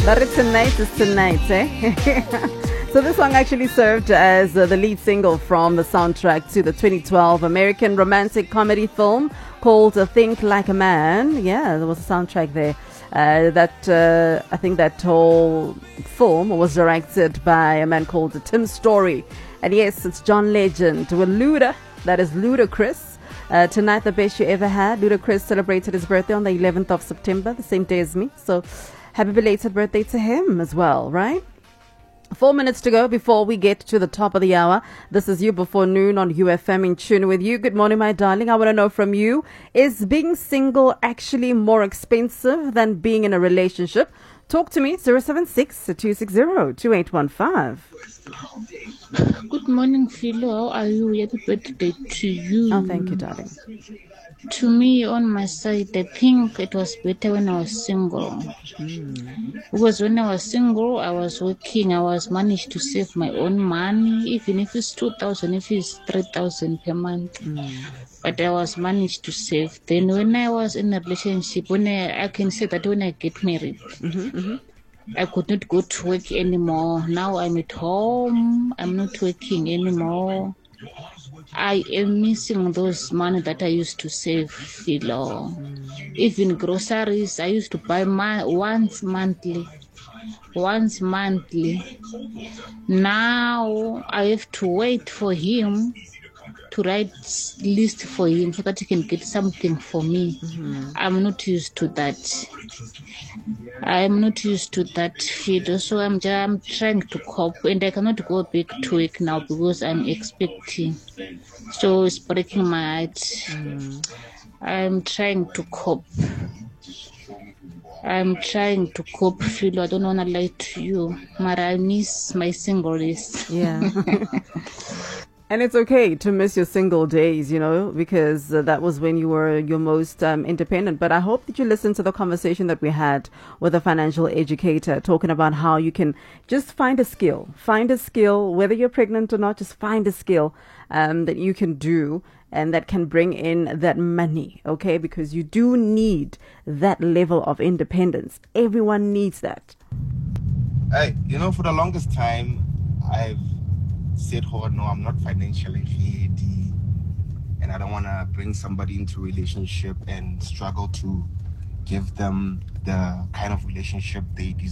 But it's tonight, eh? So this song actually served as the lead single from the soundtrack to the 2012 American romantic comedy film called Think Like a Man. Yeah, there was a soundtrack there. I think that whole film was directed by a man called Tim Story. And yes, it's John Legend with Luda. That is Ludacris. Tonight, the best you ever had. Ludacris celebrated his birthday on the 11th of September, the same day as me. So happy belated birthday to him as well, right? 4 minutes to go before we get to the top of the hour. This is You Before Noon on UFM, in tune with you. Good morning, my darling. I want to know from you, is being single actually more expensive than being in a relationship? Talk to me, 076-260-2815. Good morning, Philo. How are you? Happy birthday to you. Oh, thank you, darling. To me, on my side, I think it was better when I was single. Because when I was single, I was working. I was managed to save my own money, even if it's 2,000, if it's 3,000 per month. But I was managed to save. Then when I was in a relationship, I can say that when I get married, I could not go to work anymore. Now I'm at home. I'm not working anymore. I am missing those money that I used to save, Philo. Even groceries, I used to buy once monthly. Now I have to wait for him to write list for him so that he can get something for me. I'm not used to that. Philo. So I'm trying to cope, and I cannot go back to work now because I'm expecting. So it's breaking my heart. I'm trying to cope. Philo. I don't want to lie to you, but I miss my singleness. Yeah. And it's okay to miss your single days, you know, because that was when you were your most independent. But I hope that you listened to the conversation that we had with a financial educator talking about how you can just find a skill, whether you're pregnant or not, just find a skill that you can do and that can bring in that money, okay? Because you do need that level of independence. Everyone needs that. Hey, for the longest time, I've said, no, I'm not financially ready, and I don't want to bring somebody into a relationship and struggle to give them the kind of relationship they deserve.